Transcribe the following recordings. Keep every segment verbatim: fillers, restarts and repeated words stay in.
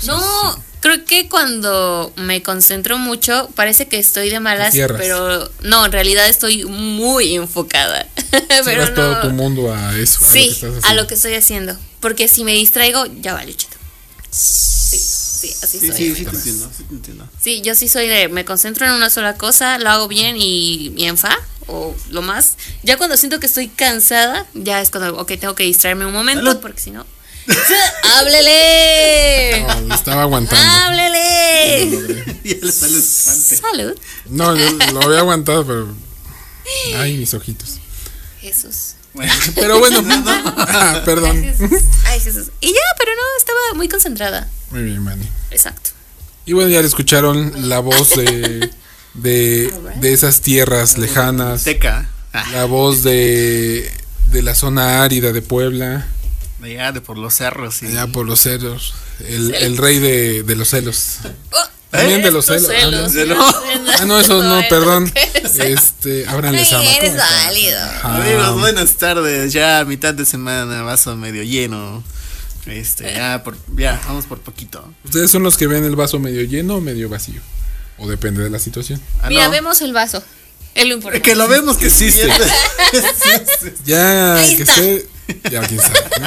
No, sí. Creo que cuando me concentro mucho parece que estoy de malas, pero no, en realidad estoy muy enfocada. Pero no. todo tu mundo a eso. Sí, a lo, que a lo que estoy haciendo. Porque si me distraigo, ya vale, chito. Sí, sí, así sí, soy. Sí, sí, te entiendo, sí, te entiendo. Sí, yo sí soy de, me concentro en una sola cosa, lo hago bien y bien fa, o lo más. Ya cuando siento que estoy cansada, ya es cuando, ok, tengo que distraerme un momento, ¿Aló? Porque si no... ¡Háblele! No, lo estaba aguantando. ¡Háblele! Ya le sale el Salud. No, yo lo había aguantado, pero... Ay, mis ojitos. Jesús. Bueno, pero bueno, no, no. Ah, perdón. Ay Jesús. Ay, Jesús. Y ya, pero no, estaba muy concentrada. Muy bien, Manny. Exacto. Y bueno, ya le escucharon la voz de, de, de esas tierras lejanas. Teca. La voz de, de la zona árida de Puebla. Allá de por los cerros. Sí. Allá por los cerros. El, el rey de, de los celos. Oh, También ¿eh? de los celos. celos. Ah, no. Ah, no, eso no, perdón. Este, ábranle esa macota. Eres válido. Ah. Amigos, buenas tardes. Ya mitad de semana, vaso medio lleno. Este, ya, por, ya, vamos por poquito. ¿Ustedes son los que ven el vaso medio lleno o medio vacío? O depende de la situación. Ah, Mira, no. vemos el vaso. Es lo importante. Que lo vemos que existe. Ya, que sé. Ya, quién sabe, ¿no?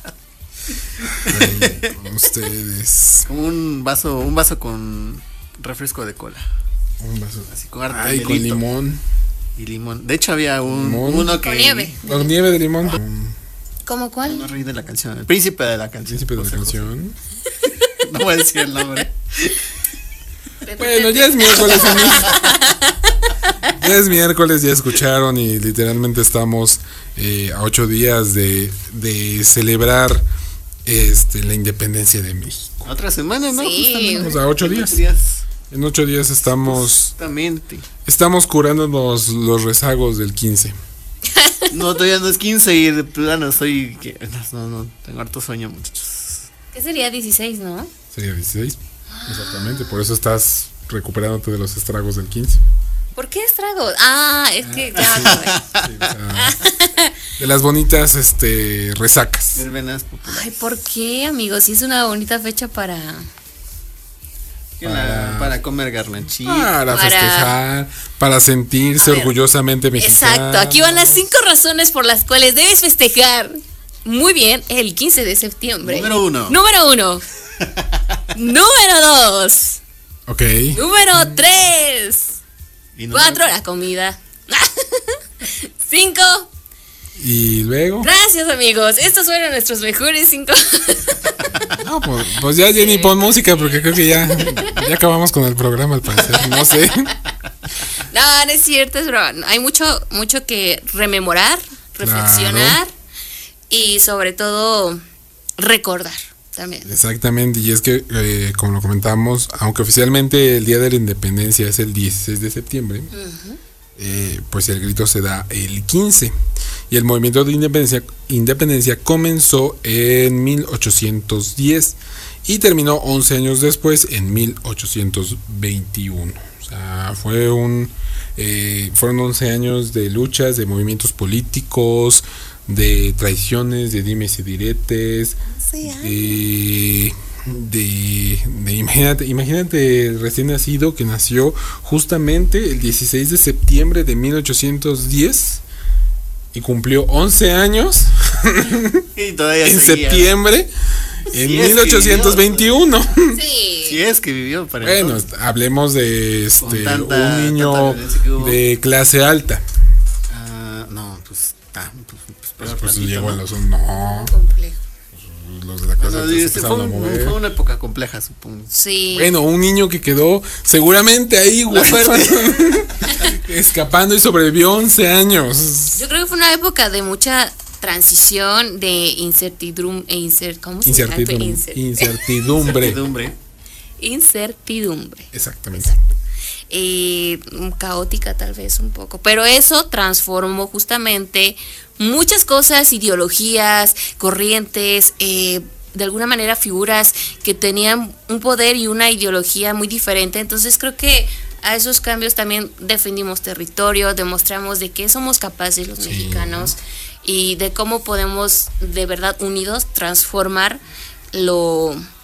Ay, con ustedes. Como un vaso, un vaso con refresco de cola. Un vaso. Así con arte. Ay, con limón. Y limón. De hecho, había un limón. uno que. Con nieve. Con nieve de limón. ¿Cómo cuál? El rey de la canción. El príncipe de la canción. Príncipe de la canción. No voy a decir el nombre. Bueno, ya es miércoles, amigos. Ya es miércoles, ya escucharon y literalmente estamos eh, a ocho días de, de celebrar este, la independencia de México. Otra semana, ¿no? Sí. Estamos a ocho días. días. En ocho días estamos. Justamente. Estamos curándonos los rezagos del quince. No, todavía no es quince y de plano soy. No, no, tengo harto sueño, muchachos. ¿Qué sería dieciséis, no? Sería dieciséis. Exactamente, por eso estás recuperándote de los estragos del quince. ¿Por qué estragos? Ah, es que ya sí, sí, o sea, de las bonitas este resacas. Verbenas populares. Ay, ¿por qué, amigos? Si es una bonita fecha para para, para comer garnachito, para, para festejar, para sentirse ver, orgullosamente mexicano. Exacto, aquí van las cinco razones por las cuales debes festejar muy bien el quince de septiembre. Número uno. Número uno. Número dos. Ok. Número tres. ¿Y cuatro? La comida. Cinco. Y luego. Gracias, amigos. Estos fueron nuestros mejores cinco. No, pues, pues ya Jenny, pon música porque creo que ya, ya acabamos con el programa al parecer. No sé. No, no es cierto, es broma. Hay mucho, mucho que rememorar, reflexionar, claro. Y sobre todo recordar. También. Exactamente, y es que eh, como lo comentamos, aunque oficialmente el Día de la Independencia es el dieciséis de septiembre, uh-huh. eh, pues el grito se da el quince, y el movimiento de independencia, independencia comenzó en mil ochocientos diez y terminó once años después en mil ochocientos veintiuno. O sea, fue un eh, fueron once años de luchas, de movimientos políticos, de traiciones, de dimes y diretes, sí, de, de, de imagínate, imagínate el recién nacido que nació justamente el dieciséis de septiembre de mil ochocientos diez y cumplió once años y todavía en seguía. septiembre en si mil ochocientos veintiuno. Sí. Si es que vivió para bueno, entonces. Hablemos de este tanta, un niño de clase alta. Uh, no, pues, ah, pues Pues, pues llegó a los no. Complejo. Los de la casa bueno, se fue, un, fue una época compleja, supongo. Sí. Bueno, un niño que quedó seguramente ahí huérfano, escapando y sobrevivió once años. Yo creo que fue una época de mucha transición, de incertidumbre, insert, ¿cómo se llama? Incertidumbre. Incertidumbre. Incertidumbre. Incertidumbre. Exactamente. Exacto. Eh, caótica tal vez un poco, pero eso transformó justamente muchas cosas, ideologías, corrientes, eh, de alguna manera figuras que tenían un poder y una ideología muy diferente. Entonces creo que a esos cambios también defendimos territorio, demostramos de qué somos capaces los sí. mexicanos y de cómo podemos de verdad unidos transformar lo